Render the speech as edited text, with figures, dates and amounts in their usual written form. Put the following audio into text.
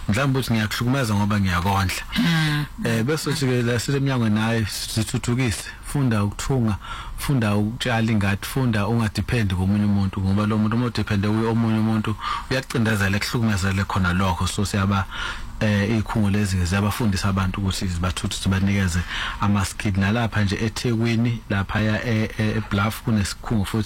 mhlawumbe uthi ngiyakuhlukumeza ngoba ngiyakondla bese uthi la sisemnyango naye sithuthukise funda ukuthunga funda ukutshala ingadi funda ungadepend komunye umuntu ngoba lo muntu uma depende kuye omunye umuntu uyacindezela ekuhlukumezele khona lokho so siyaba ikhungo lezi ziyabafundisa abantu ukuthi zibathuthu sibanikeze ama skill nalapha nje eThekwini lapha ya eBluff kunesikhungo futhi